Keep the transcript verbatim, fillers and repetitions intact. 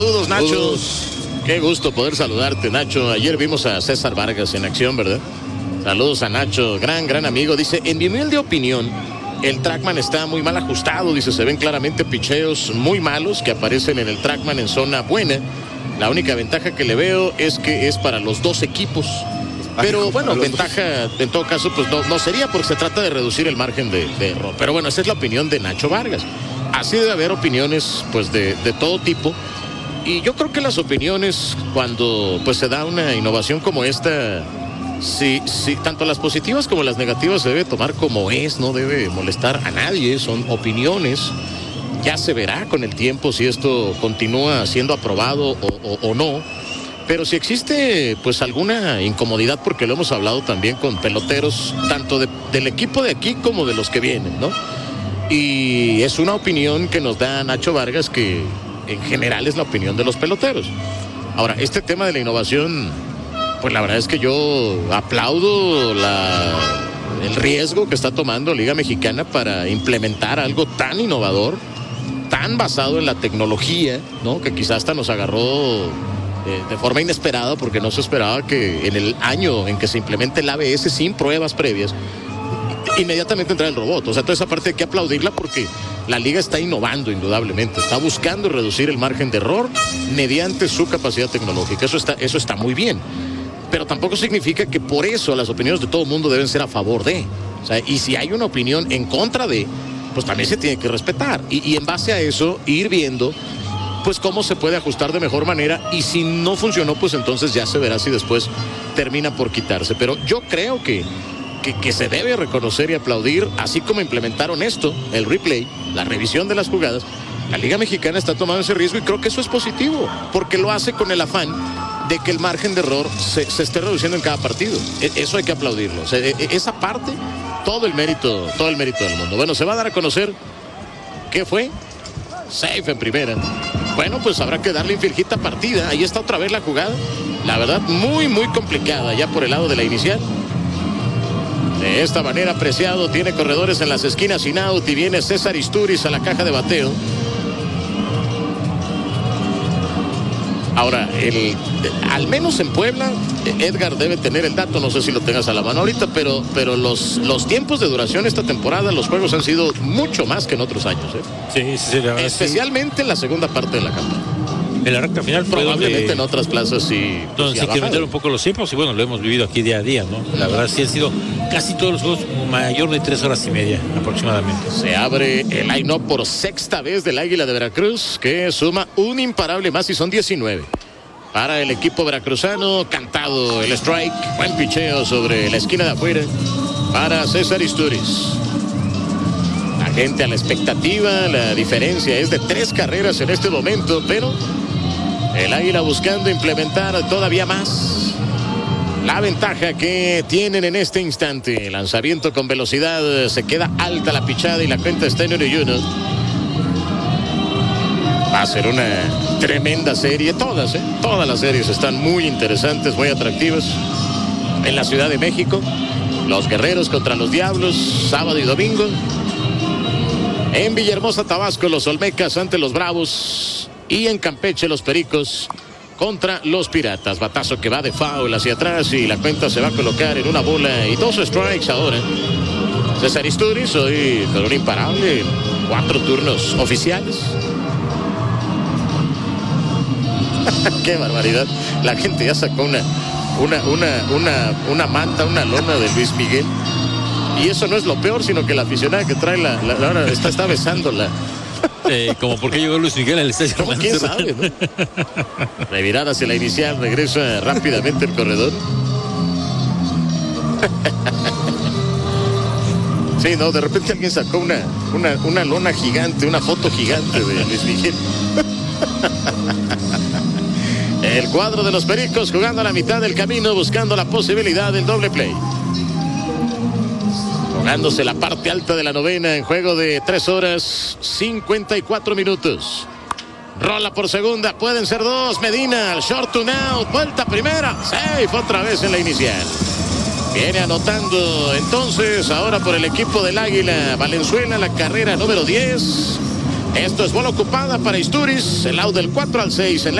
Saludos, Nacho. Saludos. Qué gusto poder saludarte, Nacho. Ayer vimos a César Vargas en acción, ¿verdad? Saludos a Nacho, gran, gran amigo. Dice, en mi humilde opinión, el Trackman está muy mal ajustado. Dice, se ven claramente picheos muy malos que aparecen en el Trackman en zona buena. La única ventaja que le veo es que es para los dos equipos. Pero bueno, ventaja en todo caso pues no, no sería, porque se trata de reducir el margen de, de error. Pero bueno, esa es la opinión de Nacho Vargas. Así debe haber opiniones pues de, de todo tipo. Y yo creo que las opiniones, cuando pues se da una innovación como esta, sí, sí, tanto las positivas como las negativas se debe tomar como es, no debe molestar a nadie, son opiniones. Ya se verá con el tiempo si esto continúa siendo aprobado o, o, o no. Pero si existe pues alguna incomodidad, porque lo hemos hablado también con peloteros, tanto de, del equipo de aquí como de los que vienen, ¿no? Y es una opinión que nos da Nacho Vargas, que en general es la opinión de los peloteros. Ahora, este tema de la innovación, pues la verdad es que yo aplaudo la, el riesgo que está tomando Liga Mexicana para implementar algo tan innovador, tan basado en la tecnología, ¿no? Que quizás hasta nos agarró eh, de forma inesperada, porque no se esperaba que en el año en que se implemente el A B S sin pruebas previas, inmediatamente entra el robot. O sea, toda esa parte hay que aplaudirla, porque la liga está innovando indudablemente, está buscando reducir el margen de error mediante su capacidad tecnológica. Eso está, eso está muy bien, pero tampoco significa que por eso las opiniones de todo el mundo deben ser a favor de. O sea, y si hay una opinión en contra de, pues también se tiene que respetar, y, y en base a eso ir viendo pues cómo se puede ajustar de mejor manera, y si no funcionó, pues entonces ya se verá si después termina por quitarse. Pero yo creo que Que, que se debe reconocer y aplaudir, así como implementaron esto, el replay, la revisión de las jugadas. La Liga Mexicana está tomando ese riesgo, y creo que eso es positivo, porque lo hace con el afán de que el margen de error se, se esté reduciendo en cada partido. E, eso hay que aplaudirlo. O sea, e, esa parte, todo el mérito, todo el mérito del mundo. Bueno, se va a dar a conocer qué fue. Safe en primera. Bueno, pues habrá que darle infilgita partida. Ahí está otra vez la jugada. La verdad, muy, muy complicada ya por el lado de la inicial. De esta manera, Preciado tiene corredores en las esquinas sin out, y viene César Isturiz a la caja de bateo. Ahora, el, al menos en Puebla, Edgar debe tener el dato, no sé si lo tengas a la mano ahorita, pero, pero los, los tiempos de duración esta temporada, los juegos han sido mucho más que en otros años, ¿eh? Sí, sí, la verdad, especialmente sí. En la segunda parte de la campaña. En la recta final probablemente donde, en otras plazas sí. Donde se incrementaron un poco los tiempos, y bueno, lo hemos vivido aquí día a día, ¿no? La verdad sí han sido casi todos los juegos mayor de tres horas y media aproximadamente. Se abre el line-up por sexta vez del Águila de Veracruz, que suma un imparable más, y son diecinueve. Para el equipo veracruzano, cantado el strike, buen picheo sobre la esquina de afuera para César Isturiz. La gente a la expectativa, la diferencia es de tres carreras en este momento, pero el Águila buscando implementar todavía más la ventaja que tienen en este instante. Lanzamiento con velocidad, se queda alta la pichada y la cuenta está en uno y uno. Va a ser una tremenda serie, todas, ¿eh? Todas las series están muy interesantes, muy atractivas. En la Ciudad de México, los Guerreros contra los Diablos, sábado y domingo. En Villahermosa, Tabasco, los Olmecas ante los Bravos, y en Campeche, los Pericos contra los Piratas. Batazo que va de foul hacia atrás, y la cuenta se va a colocar en una bola y dos strikes ahora. César Isturiz hoy con un imparable en cuatro turnos oficiales. Qué barbaridad. La gente ya sacó una, una, una, una, una manta, una lona de Luis Miguel. Y eso no es lo peor, sino que la aficionada que trae la, la, la, la está, está besándola. Eh, como por qué llegó Luis Miguel al estadio. ¿Cómo? ¿Quién sabe, no? Revirada hacia la inicial, regresa rápidamente el corredor. Sí, no, de repente alguien sacó una, una, una lona gigante, una foto gigante de Luis Miguel. El cuadro de los Pericos jugando a la mitad del camino, buscando la posibilidad del doble play. Jugándose la parte alta de la novena en juego de tres horas cincuenta y cuatro minutos. Rola por segunda, pueden ser dos. Medina, short to now, vuelta primera. Safe otra vez en la inicial. Viene anotando entonces ahora por el equipo del Águila Valenzuela, la carrera número diez. Esto es bola ocupada para Isturiz, el out del cuatro al seis en la